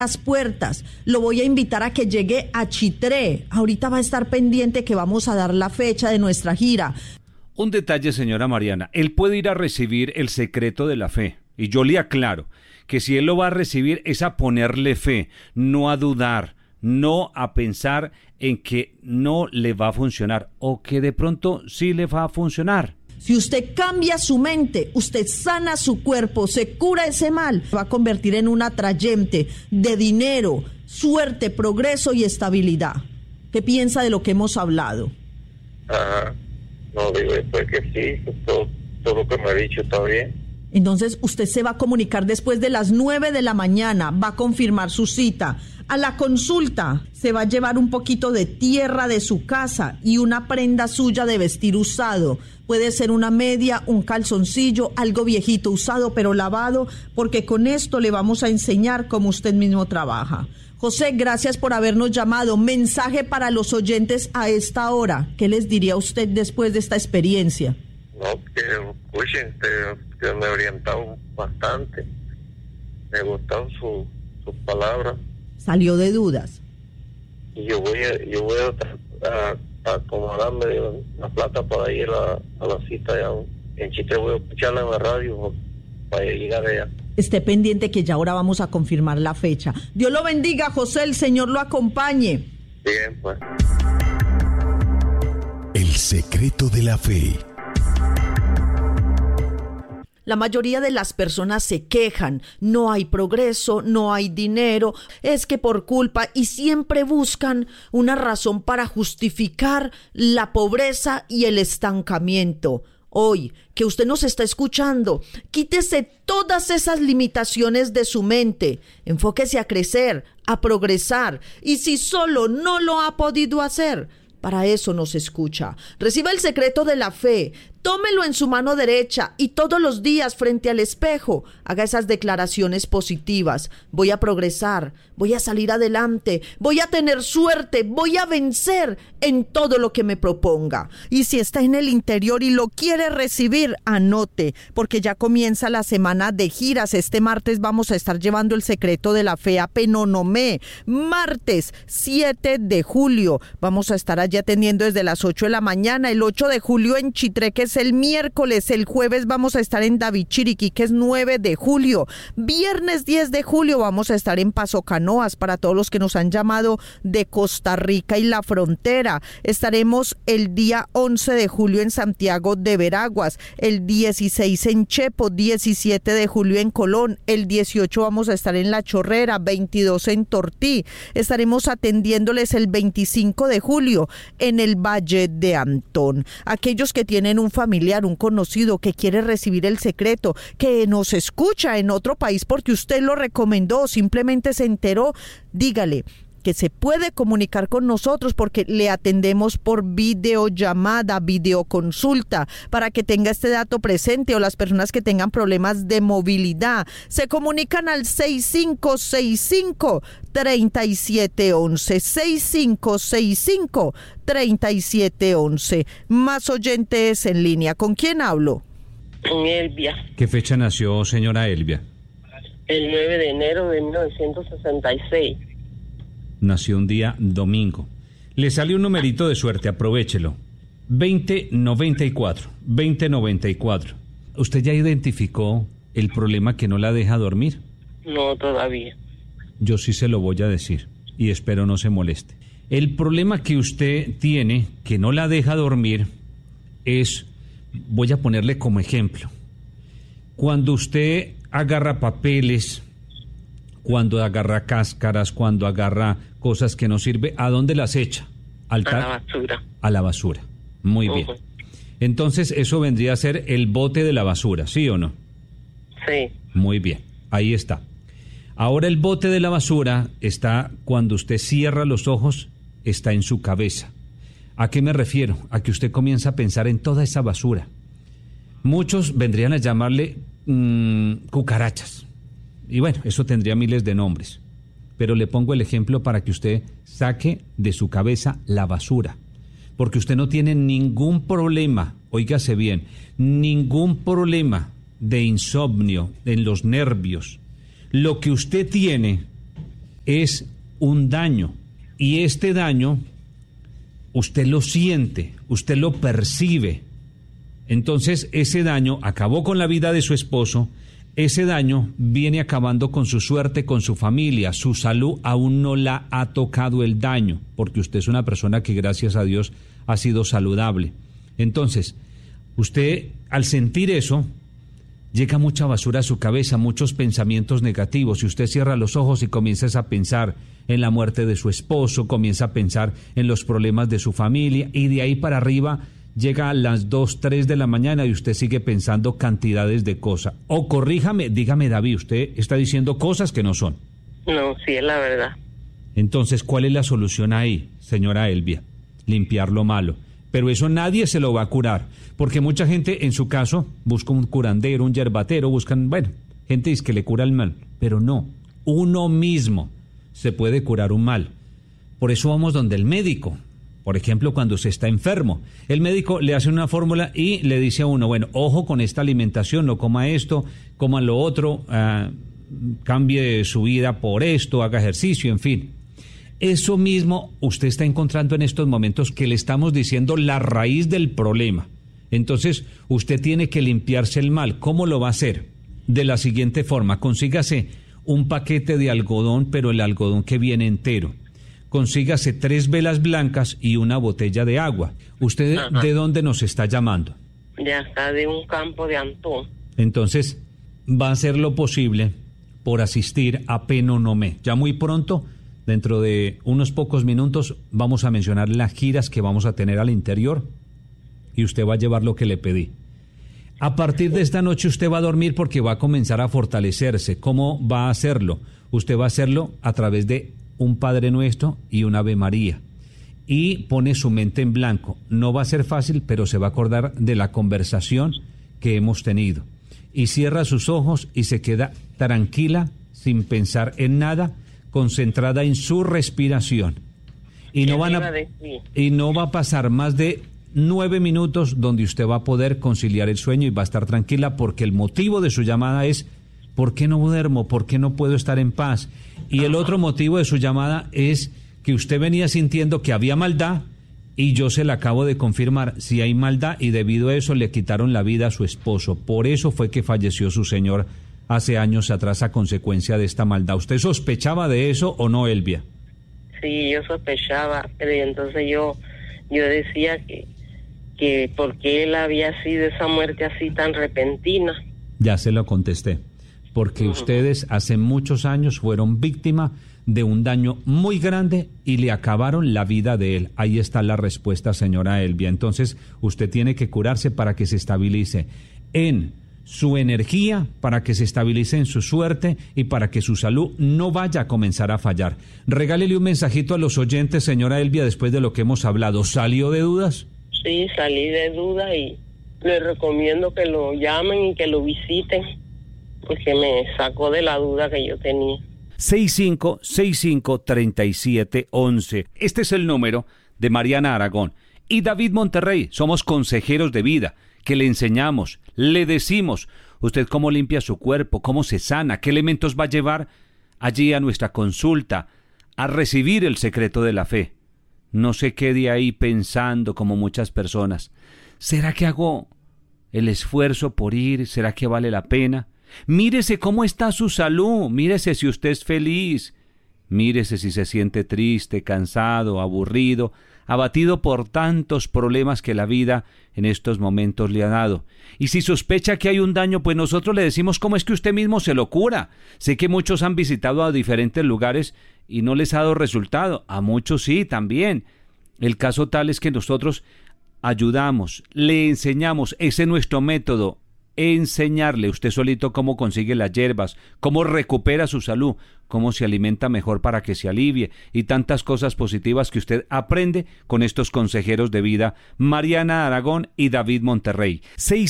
las puertas. Lo voy a invitar a que llegue a Chitré. Ahorita va a estar pendiente que vamos a dar la fecha de nuestra gira. Un detalle, señora Mariana, él puede ir a recibir el secreto de la fe. Y yo le aclaro que si él lo va a recibir es a ponerle fe, no a dudar, no a pensar en que no le va a funcionar o que de pronto sí le va a funcionar. Si usted cambia su mente, usted sana su cuerpo, se cura ese mal, va a convertir en un atrayente de dinero, suerte, progreso y estabilidad. ¿Qué piensa de lo que hemos hablado? Ajá. No, digo, pues que sí, todo lo que me ha dicho está bien. Entonces usted se va a comunicar después de las 9 de la mañana, va a confirmar su cita. A la consulta se va a llevar un poquito de tierra de su casa y una prenda suya de vestir usado. Puede ser una media, un calzoncillo, algo viejito usado pero lavado, porque con esto le vamos a enseñar cómo usted mismo trabaja. José, gracias por habernos llamado. Mensaje para los oyentes a esta hora. ¿Qué les diría usted después de esta experiencia? No, que escuchen, que me ha orientado bastante. Me gustaron sus palabras. Salió de dudas. Y yo voy a acomodarme la plata para ir a la cita allá en Chitré. Voy a escucharla en la radio para llegar allá. Esté pendiente que ya ahora vamos a confirmar la fecha. Dios lo bendiga, José, el Señor lo acompañe. Bien, pues. El secreto de la fe. La mayoría de las personas se quejan, no hay progreso, no hay dinero, es que por culpa, y siempre buscan una razón para justificar la pobreza y el estancamiento. Hoy, que usted nos está escuchando, quítese todas esas limitaciones de su mente, enfóquese a crecer, a progresar, y si solo no lo ha podido hacer, para eso nos escucha. Reciba el secreto de la fe, tómelo en su mano derecha y todos los días frente al espejo haga esas declaraciones positivas. Voy a progresar, voy a salir adelante, voy a tener suerte, voy a vencer en todo lo que me proponga. Y si está en el interior y lo quiere recibir, anote, porque ya comienza la semana de giras. Este martes vamos a estar llevando el secreto de la fe a Penonomé. Martes 7 de julio vamos a estar allí atendiendo desde las 8 de la mañana. El 8 de julio en Chitré, que es el miércoles. El jueves vamos a estar en David Chiriquí, que es 9 de julio. Viernes 10 de julio vamos a estar en Paso Canoas para todos los que nos han llamado de Costa Rica y la frontera. Estaremos el día 11 de julio en Santiago de Veraguas, el 16 en Chepo, 17 de julio en Colón, el 18 vamos a estar en La Chorrera, 22 en Tortí. Estaremos atendiéndoles el 25 de julio en el Valle de Antón. Aquellos que tienen un familiar, un conocido que quiere recibir el secreto, que nos escucha en otro país porque usted lo recomendó, simplemente se enteró, dígale que se puede comunicar con nosotros porque le atendemos por videollamada, videoconsulta, para que tenga este dato presente, o las personas que tengan problemas de movilidad. Se comunican al 6565-3711, 6565-3711. Más oyentes en línea. ¿Con quién hablo? Con Elvia. ¿Qué fecha nació, señora Elvia? El 9 de enero de 1966. Nació un día domingo. Le sale un numerito de suerte, aprovéchelo. 2094. 2094. ¿Usted ya identificó el problema que no la deja dormir? No, todavía. Yo sí se lo voy a decir y espero no se moleste. El problema que usted tiene, que no la deja dormir, es, voy a ponerle como ejemplo, cuando usted agarra papeles, cuando agarra cáscaras, cuando agarra cosas que no sirve, ¿a dónde las echa? A la basura. A la basura. Muy bien. Entonces, eso vendría a ser el bote de la basura, ¿sí o no? Sí. Muy bien, ahí está. Ahora el bote de la basura está cuando usted cierra los ojos, está en su cabeza. ¿A qué me refiero? A que usted comienza a pensar en toda esa basura. Muchos vendrían a llamarle cucarachas. Y bueno, eso tendría miles de nombres. Pero le pongo el ejemplo para que usted saque de su cabeza la basura. Porque usted no tiene ningún problema, óigase bien, ningún problema de insomnio en los nervios. Lo que usted tiene es un daño. Y este daño, usted lo siente, usted lo percibe. Entonces, ese daño acabó con la vida de su esposo, ese daño viene acabando con su suerte, con su familia, su salud aún no la ha tocado el daño, porque usted es una persona que gracias a Dios ha sido saludable. Entonces, usted al sentir eso, llega mucha basura a su cabeza, muchos pensamientos negativos. Si usted cierra los ojos y comienza a pensar en la muerte de su esposo, comienza a pensar en los problemas de su familia, y de ahí para arriba llega a las 2, 3 de la mañana y usted sigue pensando cantidades de cosas. O corríjame, dígame, David, usted está diciendo cosas que no son. No, sí, es la verdad. Entonces, ¿cuál es la solución ahí, señora Elvia? Limpiar lo malo. Pero eso nadie se lo va a curar, porque mucha gente, en su caso, busca un curandero, un yerbatero, buscan, gente dice que le cura el mal, pero no, uno mismo se puede curar un mal. Por eso vamos donde el médico. Por ejemplo, cuando se está enfermo, el médico le hace una fórmula y le dice a uno, ojo con esta alimentación, no coma esto, coma lo otro, cambie su vida por esto, haga ejercicio, en fin. Eso mismo usted está encontrando en estos momentos que le estamos diciendo la raíz del problema. Entonces, usted tiene que limpiarse el mal. ¿Cómo lo va a hacer? De la siguiente forma, consígase un paquete de algodón, pero el algodón que viene entero. Consígase 3 velas blancas y una botella de agua. ¿Usted de dónde nos está llamando? Ya está de un campo de Antón. Entonces, va a hacer lo posible por asistir a Penonomé. Ya muy pronto, dentro de unos pocos minutos, vamos a mencionar las giras que vamos a tener al interior y usted va a llevar lo que le pedí. A partir de esta noche usted va a dormir porque va a comenzar a fortalecerse. ¿Cómo va a hacerlo? Usted va a hacerlo a través de un Padre Nuestro y un Ave María, y pone su mente en blanco. No va a ser fácil, pero se va a acordar de la conversación que hemos tenido, y cierra sus ojos y se queda tranquila, sin pensar en nada, concentrada en su respiración, y no va a pasar más de 9 minutos donde usted va a poder conciliar el sueño y va a estar tranquila, porque el motivo de su llamada es: ¿por qué no duermo? ¿Por qué no puedo estar en paz? Y el otro motivo de su llamada es que usted venía sintiendo que había maldad, y yo se la acabo de confirmar, si hay maldad, y debido a eso le quitaron la vida a su esposo. Por eso fue que falleció su señor hace años atrás a consecuencia de esta maldad. ¿Usted sospechaba de eso o no, Elvia? Sí, yo sospechaba, pero entonces yo decía que por qué él había sido esa muerte así tan repentina. Ya se lo contesté. Porque ustedes hace muchos años fueron víctima de un daño muy grande y le acabaron la vida de él. Ahí está la respuesta, señora Elvia. Entonces, usted tiene que curarse para que se estabilice en su energía, para que se estabilice en su suerte y para que su salud no vaya a comenzar a fallar. Regálele un mensajito a los oyentes, señora Elvia, después de lo que hemos hablado. ¿Salió de dudas? Sí, salí de dudas y les recomiendo que lo llamen y que lo visiten, porque me sacó de la duda que yo tenía. 6565-3711. Este es el número de Mariana Aragón y David Monterrey. Somos consejeros de vida que le enseñamos, le decimos usted cómo limpia su cuerpo, cómo se sana, qué elementos va a llevar allí a nuestra consulta, a recibir el secreto de la fe. No se quede ahí pensando como muchas personas: ¿será que hago el esfuerzo por ir? ¿Será que vale la pena? Mírese cómo está su salud, mírese si usted es feliz, mírese si se siente triste, cansado, aburrido, abatido por tantos problemas que la vida en estos momentos le ha dado. Y si sospecha que hay un daño, pues nosotros le decimos cómo es que usted mismo se lo cura. Sé que muchos han visitado a diferentes lugares y no les ha dado resultado, a muchos sí también. El caso tal es que nosotros ayudamos, le enseñamos, ese es nuestro método. Enseñarle usted solito cómo consigue las hierbas, cómo recupera su salud, cómo se alimenta mejor para que se alivie y tantas cosas positivas que usted aprende con estos consejeros de vida, Mariana Aragón y David Monterrey.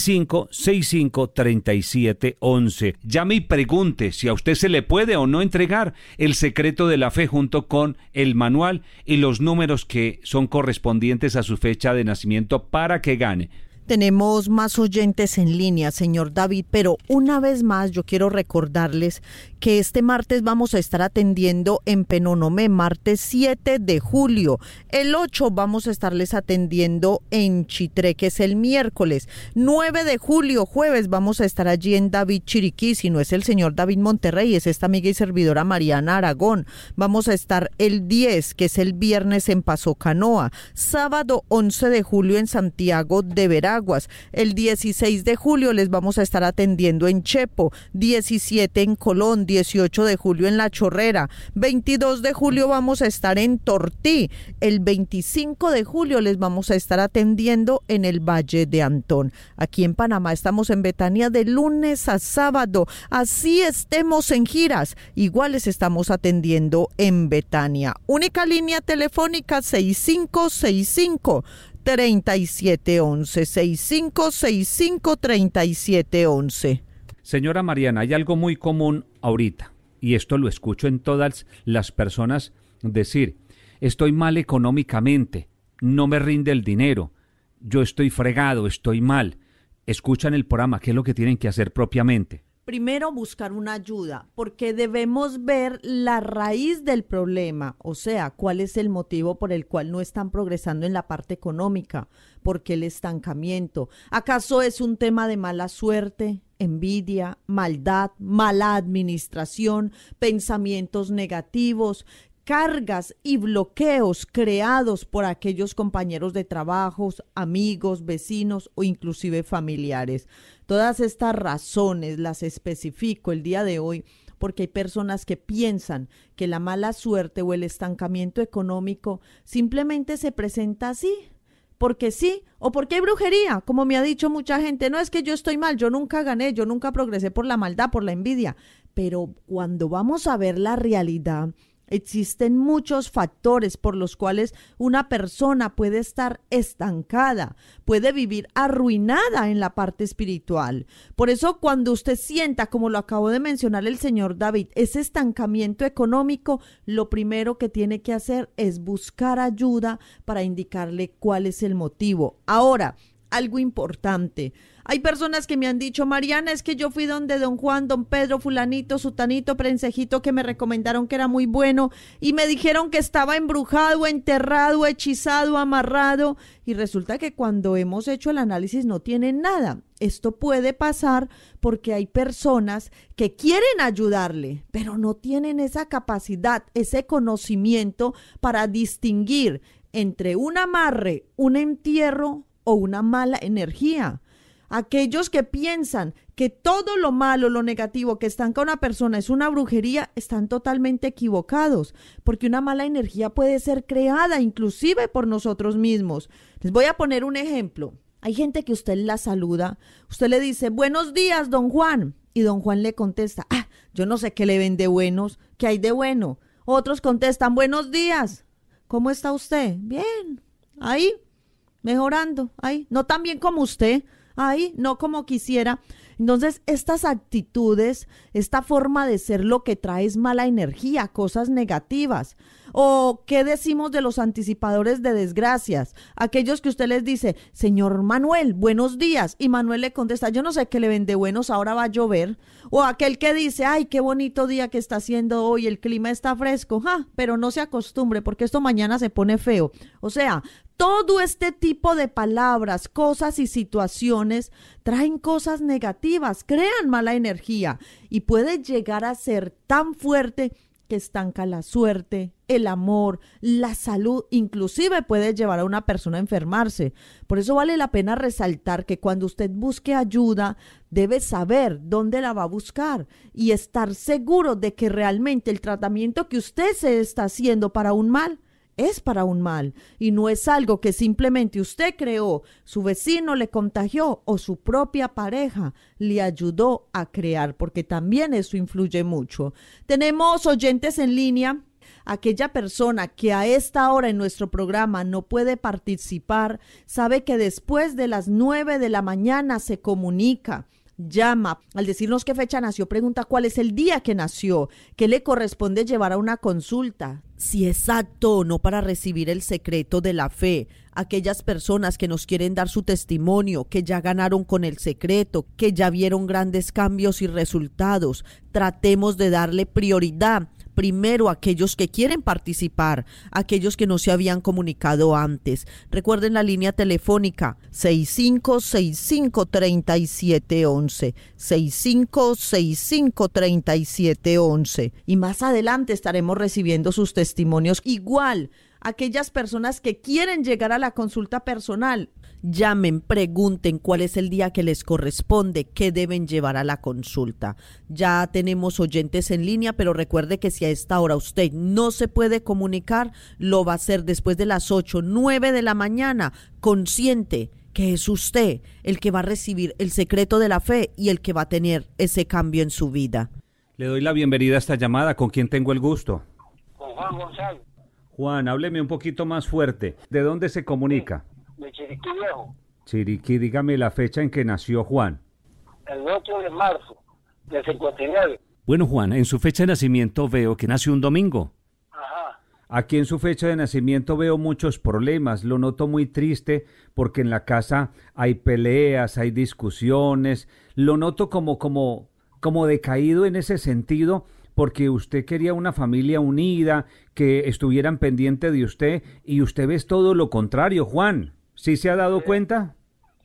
6565-3711. Llame y pregunte si a usted se le puede o no entregar el secreto de la fe junto con el manual y los números que son correspondientes a su fecha de nacimiento para que gane Tenemos más oyentes en línea, señor David, pero una vez más yo quiero recordarles que este martes vamos a estar atendiendo en Penonomé, martes 7 de julio. El 8 vamos a estarles atendiendo en Chitré, que es el miércoles. 9 de julio, jueves, vamos a estar allí en David, Chiriquí. Si no es el señor David Monterrey, es esta amiga y servidora Mariana Aragón. Vamos a estar el 10, que es el viernes, en Paso Canoa. Sábado 11 de julio en Santiago de Veraguas. El 16 de julio les vamos a estar atendiendo en Chepo. 17 en Colón. 18 de julio en La Chorrera. 22 de julio vamos a estar en Tortí. El 25 de julio les vamos a estar atendiendo en el Valle de Antón. Aquí en Panamá estamos en Betania de lunes a sábado. Así estemos en giras, igual les estamos atendiendo en Betania. Única línea telefónica 6565-3711. 6565-3711. Señora Mariana, hay algo muy común ahorita, y esto lo escucho en todas las personas decir: estoy mal económicamente, no me rinde el dinero, yo estoy fregado, estoy mal. Escuchan el programa, ¿qué es lo que tienen que hacer propiamente? Primero, buscar una ayuda, porque debemos ver la raíz del problema, o sea, cuál es el motivo por el cual no están progresando en la parte económica, por qué el estancamiento. ¿Acaso es un tema de mala suerte, envidia, maldad, mala administración, pensamientos negativos, cargas y bloqueos creados por aquellos compañeros de trabajo, amigos, vecinos o inclusive familiares? Todas estas razones las especifico el día de hoy porque hay personas que piensan que la mala suerte o el estancamiento económico simplemente se presenta así, porque sí, o porque hay brujería, como me ha dicho mucha gente. No, es que yo estoy mal, yo nunca gané, yo nunca progresé por la maldad, por la envidia. Pero cuando vamos a ver la realidad, existen muchos factores por los cuales una persona puede estar estancada, puede vivir arruinada en la parte espiritual. Por eso, cuando usted sienta, como lo acabo de mencionar el señor David, ese estancamiento económico, lo primero que tiene que hacer es buscar ayuda para indicarle cuál es el motivo. Ahora, algo importante. Hay personas que me han dicho: Mariana, es que yo fui donde don Juan, don Pedro, fulanito, sutanito, prensejito, que me recomendaron que era muy bueno y me dijeron que estaba embrujado, enterrado, hechizado, amarrado, y resulta que cuando hemos hecho el análisis no tienen nada. Esto puede pasar porque hay personas que quieren ayudarle, pero no tienen esa capacidad, ese conocimiento para distinguir entre un amarre, un entierro o una mala energía. Aquellos que piensan que todo lo malo, lo negativo que estanca a una persona es una brujería, están totalmente equivocados, porque una mala energía puede ser creada inclusive por nosotros mismos. Les voy a poner un ejemplo. Hay gente que usted la saluda, usted le dice: buenos días, don Juan, y don Juan le contesta: yo no sé qué le ven de buenos, qué hay de bueno. Otros contestan: buenos días, ¿cómo está usted? Bien, ahí, mejorando, ahí, no tan bien como usted, ahí, no como quisiera. Entonces, estas actitudes, esta forma de ser, lo que trae es mala energía, cosas negativas. ¿O qué decimos de los anticipadores de desgracias? Aquellos que usted les dice: señor Manuel, buenos días, y Manuel le contesta: yo no sé qué le ven de buenos, ahora va a llover. O aquel que dice: ay, qué bonito día que está haciendo hoy, el clima está fresco, pero no se acostumbre porque esto mañana se pone feo. O sea, todo este tipo de palabras, cosas y situaciones traen cosas negativas, crean mala energía y puede llegar a ser tan fuerte que estanca la suerte, el amor, la salud, inclusive puede llevar a una persona a enfermarse. Por eso vale la pena resaltar que cuando usted busque ayuda, debe saber dónde la va a buscar y estar seguro de que realmente el tratamiento que usted se está haciendo para un mal es para un mal y no es algo que simplemente usted creó, su vecino le contagió o su propia pareja le ayudó a crear, porque también eso influye mucho. Tenemos oyentes en línea. Aquella persona que a esta hora en nuestro programa no puede participar, sabe que después de las 9 de la mañana se comunica. Llama, al decirnos qué fecha nació, pregunta cuál es el día que nació, qué le corresponde llevar a una consulta. si es apto o no para recibir el secreto de la fe. Aquellas personas que nos quieren dar su testimonio, que ya ganaron con el secreto, que ya vieron grandes cambios y resultados, tratemos de darle prioridad. Primero, aquellos que quieren participar, aquellos que no se habían comunicado antes. Recuerden la línea telefónica 6565-3711, 6565-3711. Y más adelante estaremos recibiendo sus testimonios. Igual, aquellas personas que quieren llegar a la consulta personal, llamen, pregunten cuál es el día que les corresponde, qué deben llevar a la consulta. Ya tenemos oyentes en línea, pero recuerde que si a esta hora usted no se puede comunicar, lo va a hacer después de las 8, 9 de la mañana, consciente que es usted el que va a recibir el secreto de la fe y el que va a tener ese cambio en su vida. Le doy la bienvenida a esta llamada. ¿Con quién tengo el gusto? Con Juan González, Juan, hábleme un poquito más fuerte. ¿De dónde se comunica? de Chiriquí Viejo, Chiriquí, dígame la fecha en que nació Juan. el 8 de marzo del 59. Bueno, Juan, en su fecha de nacimiento veo que nació un domingo. Ajá. Aquí en su fecha de nacimiento veo muchos problemas, lo noto muy triste porque en la casa hay peleas, hay discusiones, lo noto como decaído en ese sentido porque usted quería una familia unida, que estuvieran pendiente de usted y usted ve todo lo contrario, Juan. ¿Sí se ha dado cuenta? Sí,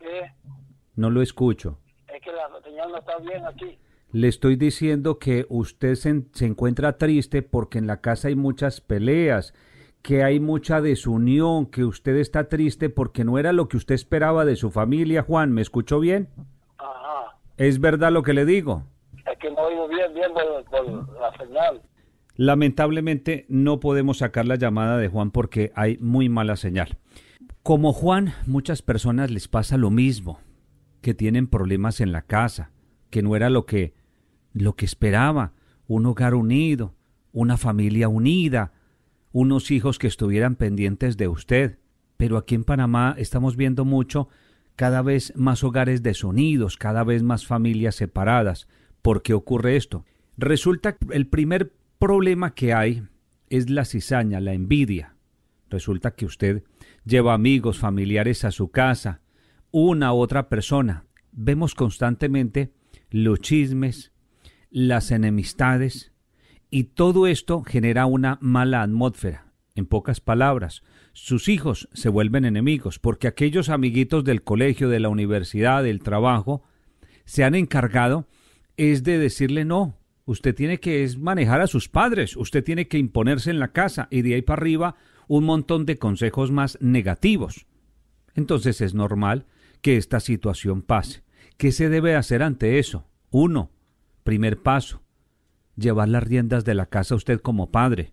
No lo escucho. es que la señal no está bien aquí. Le estoy diciendo que usted se encuentra triste porque en la casa hay muchas peleas, que hay mucha desunión, que usted está triste porque no era lo que usted esperaba de su familia, Juan. ¿Me escuchó bien? Ajá. ¿Es verdad lo que le digo? Es que no oigo bien por la señal. Lamentablemente no podemos sacar la llamada de Juan porque hay muy mala señal. Como Juan, muchas personas les pasa lo mismo, que tienen problemas en la casa, que no era lo que esperaba, un hogar unido, una familia unida, unos hijos que estuvieran pendientes de usted. Pero aquí en Panamá estamos viendo mucho, cada vez más hogares desunidos, cada vez más familias separadas. ¿Por qué ocurre esto? Resulta que el primer problema que hay es la cizaña, la envidia. Resulta que usted lleva amigos, familiares a su casa, una u otra persona. Vemos constantemente los chismes, las enemistades, y todo esto genera una mala atmósfera. En pocas palabras, sus hijos se vuelven enemigos porque aquellos amiguitos del colegio, de la universidad, del trabajo, se han encargado es de decirle no. Usted tiene que manejar a sus padres, usted tiene que imponerse en la casa y de ahí para arriba un montón de consejos más negativos. Entonces es normal que esta situación pase. ¿Qué se debe hacer ante eso? 1. Primer paso, llevar las riendas de la casa usted como padre.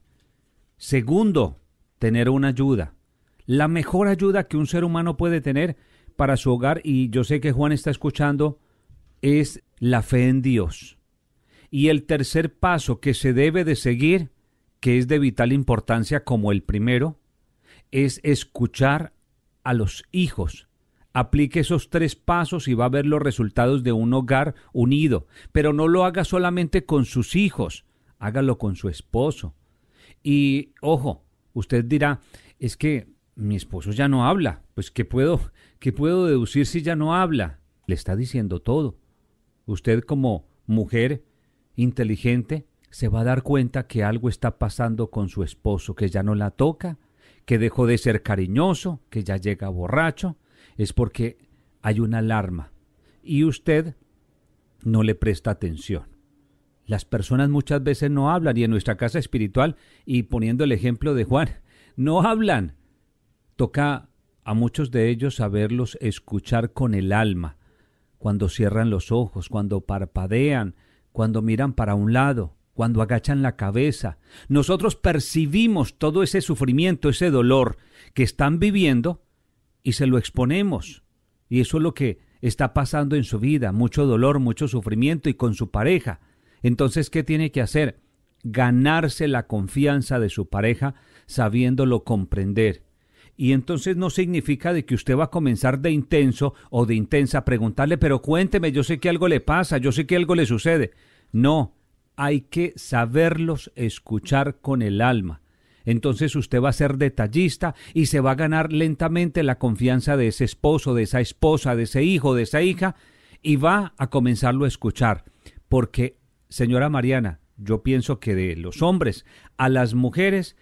2. Tener una ayuda. La mejor ayuda que un ser humano puede tener para su hogar, y yo sé que Juan está escuchando, es la fe en Dios. Y el tercer paso que se debe de seguir, que es de vital importancia como el primero, es escuchar a los hijos. Aplique esos 3 pasos y va a ver los resultados de un hogar unido. Pero no lo haga solamente con sus hijos, hágalo con su esposo. Y ojo, usted dirá, es que mi esposo ya no habla. Pues ¿qué puedo deducir si ya no habla? Le está diciendo todo. Usted como mujer inteligente se va a dar cuenta que algo está pasando con su esposo, que ya no la toca, que dejó de ser cariñoso, que ya llega borracho. Es porque hay una alarma y usted no le presta atención. Las personas muchas veces no hablan, y en nuestra casa espiritual, y poniendo el ejemplo de Juan, no hablan. Toca a muchos de ellos saberlos escuchar con el alma, cuando cierran los ojos, cuando parpadean, cuando miran para un lado, cuando agachan la cabeza. Nosotros percibimos todo ese sufrimiento, ese dolor que están viviendo y se lo exponemos. Y eso es lo que está pasando en su vida, mucho dolor, mucho sufrimiento, y con su pareja. Entonces, ¿qué tiene que hacer? Ganarse la confianza de su pareja sabiéndolo comprender. Y entonces no significa de que usted va a comenzar de intenso o de intensa a preguntarle, pero cuénteme, yo sé que algo le pasa, yo sé que algo le sucede. No, hay que saberlos escuchar con el alma. entonces usted va a ser detallista y se va a ganar lentamente la confianza de ese esposo, de esa esposa, de ese hijo, de esa hija, y va a comenzarlo a escuchar. Porque, señora Mariana, yo pienso que de los hombres a las mujeres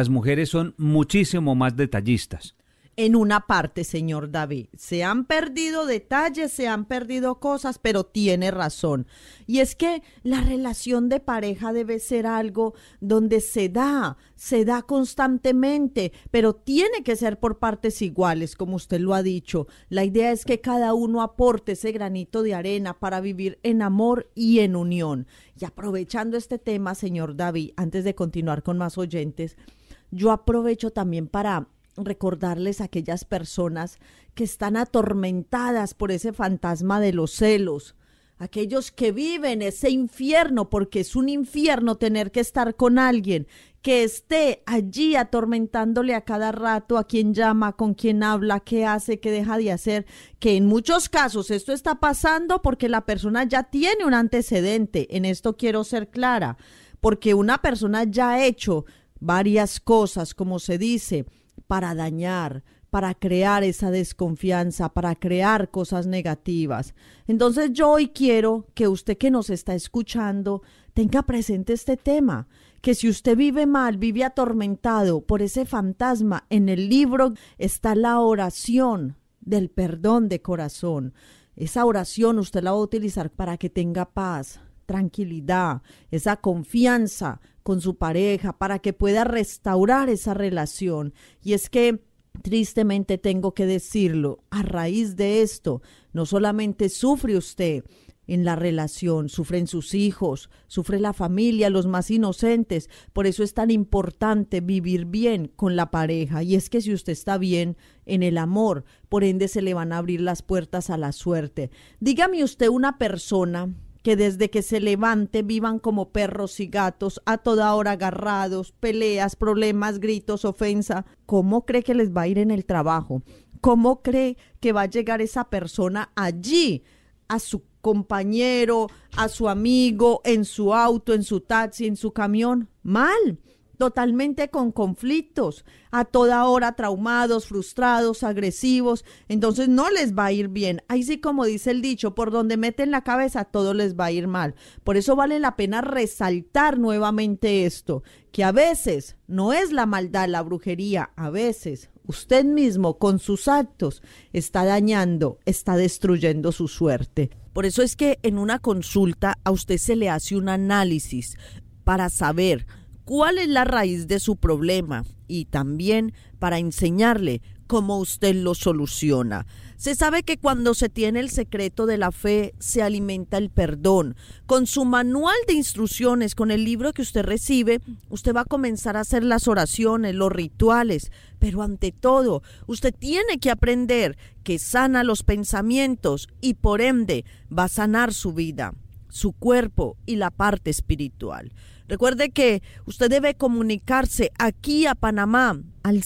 son muchísimo más detallistas. En una parte, señor David, se han perdido detalles, se han perdido cosas, pero tiene razón. Y es que la relación de pareja debe ser algo donde se da constantemente, pero tiene que ser por partes iguales, como usted lo ha dicho. La idea es que cada uno aporte ese granito de arena para vivir en amor y en unión. Y aprovechando este tema, señor David, antes de continuar con más oyentes, yo aprovecho también para recordarles a aquellas personas que están atormentadas por ese fantasma de los celos, aquellos que viven ese infierno, porque es un infierno tener que estar con alguien que esté allí atormentándole a cada rato a quien llama, con quien habla, qué hace, qué deja de hacer, que en muchos casos esto está pasando porque la persona ya tiene un antecedente. En esto quiero ser clara, porque una persona ya ha hecho varias cosas, como se dice, para dañar, para crear esa desconfianza, para crear cosas negativas. Entonces yo hoy quiero que usted que nos está escuchando tenga presente este tema, que si usted vive mal, vive atormentado por ese fantasma, en el libro está la oración del perdón de corazón. Esa oración usted la va a utilizar para que tenga paz, tranquilidad, esa confianza con su pareja, para que pueda restaurar esa relación. Y es que tristemente tengo que decirlo, a raíz de esto, no solamente sufre usted en la relación, sufren sus hijos, sufre la familia, los más inocentes. Por eso es tan importante vivir bien con la pareja. Y es que si usted está bien en el amor, por ende se le van a abrir las puertas a la suerte. Dígame usted una persona que desde que se levante vivan como perros y gatos, a toda hora agarrados, peleas, problemas, gritos, ofensa. ¿Cómo cree que les va a ir en el trabajo? ¿Cómo cree que va a llegar esa persona allí, a su compañero, a su amigo, en su auto, en su taxi, en su camión? Mal. Totalmente con conflictos, a toda hora traumados, frustrados, agresivos. Entonces no les va a ir bien. Ahí sí, como dice el dicho, por donde meten la cabeza todo les va a ir mal. Por eso vale la pena resaltar nuevamente esto, que a veces no es la maldad, la brujería, a veces usted mismo con sus actos está dañando, está destruyendo su suerte. Por eso es que en una consulta a usted se le hace un análisis para saber cuál es la raíz de su problema y también para enseñarle cómo usted lo soluciona. Se sabe que cuando se tiene el secreto de la fe, se alimenta el perdón. Con su manual de instrucciones, con el libro que usted recibe, usted va a comenzar a hacer las oraciones, los rituales. Pero ante todo, usted tiene que aprender que sana los pensamientos y por ende va a sanar su vida, su cuerpo y la parte espiritual. Recuerde que usted debe comunicarse aquí a Panamá al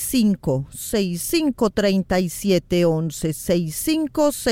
65-65-3711,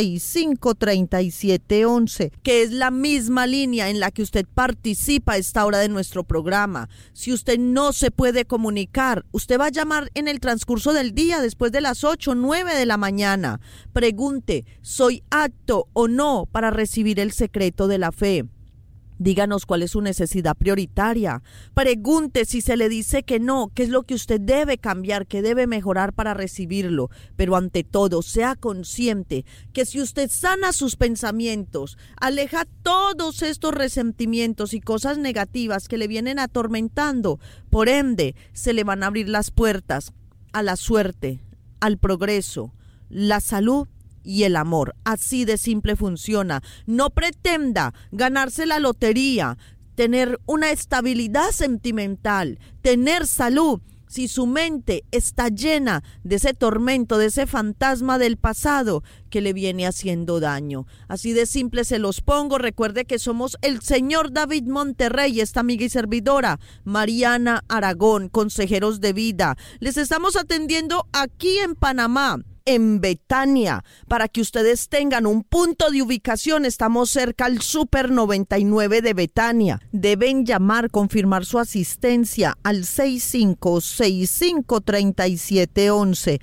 65-65-3711, que es la misma línea en la que usted participa a esta hora de nuestro programa. Si usted no se puede comunicar, usted va a llamar en el transcurso del día después de las 8 o 9 de la mañana. Pregunte, ¿soy apto o no para recibir el secreto de la fe? Díganos cuál es su necesidad prioritaria. Pregunte si se le dice que no, qué es lo que usted debe cambiar, qué debe mejorar para recibirlo. Pero ante todo, sea consciente que si usted sana sus pensamientos, aleja todos estos resentimientos y cosas negativas que le vienen atormentando, por ende, se le van a abrir las puertas a la suerte, al progreso, la salud y el amor. Así de simple funciona. No pretenda ganarse la lotería, tener una estabilidad sentimental, tener salud, si su mente está llena de ese tormento, de ese fantasma del pasado que le viene haciendo daño. Así de simple se los pongo. Recuerde que somos el señor David Monterrey, esta amiga y servidora Mariana Aragón, consejeros de vida. Les estamos atendiendo aquí en Panamá. en Betania. Para que ustedes tengan un punto de ubicación, estamos cerca al Super 99 de Betania. Deben llamar, confirmar su asistencia al 6565-3711,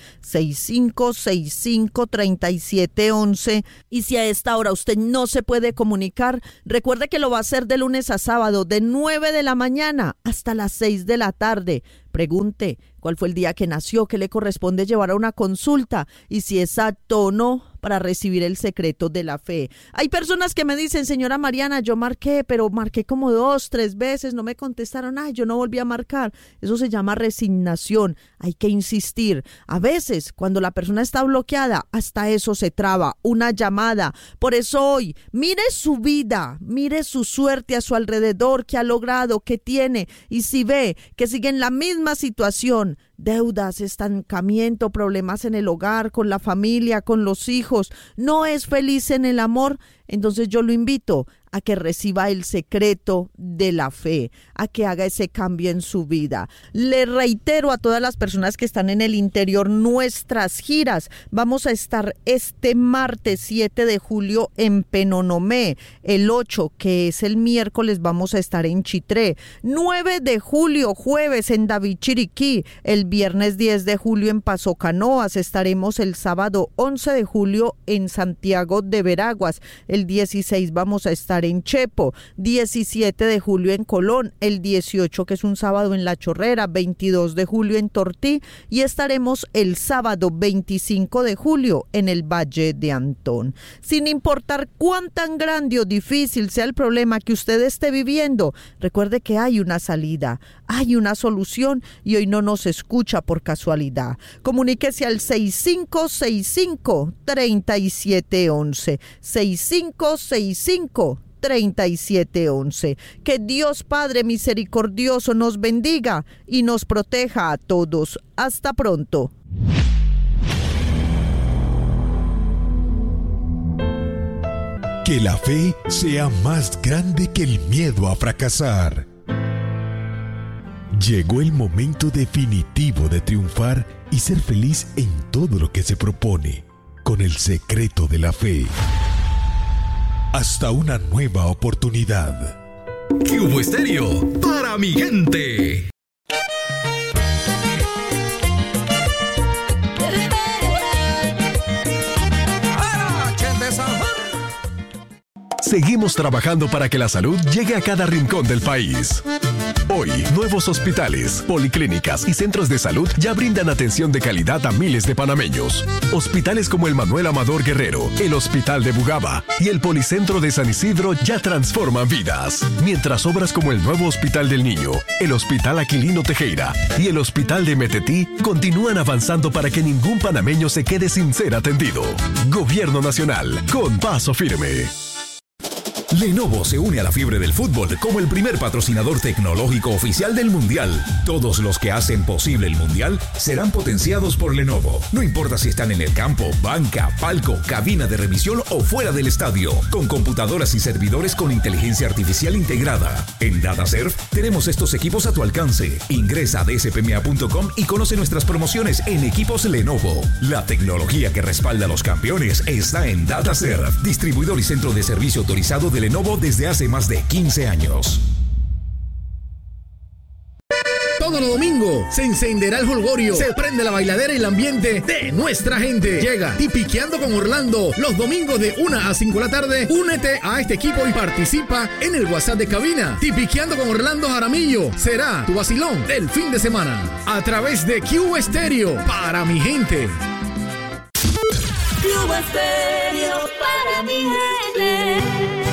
6565-3711. Y si a esta hora usted no se puede comunicar, recuerde que lo va a hacer de lunes a sábado, de 9 de la mañana hasta las 6 de la tarde. Pregunte cuál fue el día que nació, qué le corresponde llevar a una consulta y si es apto o no para recibir el secreto de la fe. Hay personas que me dicen, señora Mariana, yo marqué, pero marqué como 2, 3 veces, no me contestaron, yo no volví a marcar. Eso se llama resignación, hay que insistir. A veces, cuando la persona está bloqueada, hasta eso se traba, una llamada. Por eso hoy, mire su vida, mire su suerte a su alrededor, qué ha logrado, qué tiene, y si ve que sigue en la misma situación, deudas, estancamiento, problemas en el hogar, con la familia, con los hijos, no es feliz en el amor, entonces yo lo invito a que reciba el secreto de la fe, a que haga ese cambio en su vida. Le reitero a todas las personas que están en el interior nuestras giras. Vamos a estar este martes 7 de julio en Penonomé, el 8, que es el miércoles, vamos a estar en Chitré, 9 de julio, jueves en David Chiriquí, el viernes 10 de julio en Paso Canoas, estaremos el sábado 11 de julio en Santiago de Veraguas, el 16 vamos a estar en Chepo, 17 de julio en Colón, el 18 que es un sábado en La Chorrera, 22 de julio en Tortí y estaremos el sábado 25 de julio en el Valle de Antón. Sin importar cuán tan grande o difícil sea el problema que usted esté viviendo, recuerde que hay una salida, hay una solución y hoy no nos escucha por casualidad. Comuníquese al 6565-3711, 6565-3711. Que Dios Padre misericordioso nos bendiga y nos proteja a todos. Hasta pronto. Que la fe sea más grande que el miedo a fracasar. Llegó el momento definitivo de triunfar y ser feliz en todo lo que se propone, con el secreto de la fe. Hasta una nueva oportunidad. Cubo Estéreo, para mi gente. Seguimos trabajando para que la salud llegue a cada rincón del país. Hoy, nuevos hospitales, policlínicas y centros de salud ya brindan atención de calidad a miles de panameños. Hospitales como el Manuel Amador Guerrero, el Hospital de Bugaba y el Policentro de San Isidro ya transforman vidas. Mientras obras como el nuevo Hospital del Niño, el Hospital Aquilino Tejera y el Hospital de Metetí continúan avanzando para que ningún panameño se quede sin ser atendido. Gobierno Nacional, con paso firme. Lenovo se une a la fiebre del fútbol como el primer patrocinador tecnológico oficial del Mundial. Todos los que hacen posible el Mundial serán potenciados por Lenovo. No importa si están en el campo, banca, palco, cabina de revisión o fuera del estadio. Con computadoras y servidores con inteligencia artificial integrada. En DataServe tenemos estos equipos a tu alcance. Ingresa a dspma.com y conoce nuestras promociones en equipos Lenovo. La tecnología que respalda a los campeones está en DataServe, distribuidor y centro de servicio autorizado de Lenovo desde hace más de 15 años. Todo los domingos se encenderá el jolgorio, se prende la bailadera y el ambiente de nuestra gente. Llega Tipiqueando con Orlando los domingos de 1 a 5 de la tarde. Únete a este equipo y participa en el WhatsApp de cabina. Tipiqueando con Orlando Jaramillo será tu vacilón del fin de semana a través de Cubo Estéreo, para mi gente. Cubo Estéreo, para mi gente.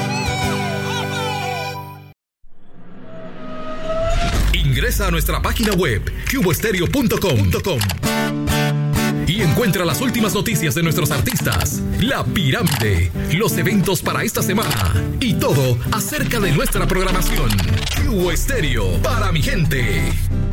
Ingresa a nuestra página web cuboestereo.com y encuentra las últimas noticias de nuestros artistas, La Pirámide, los eventos para esta semana y todo acerca de nuestra programación. Cubo Estéreo, para mi gente.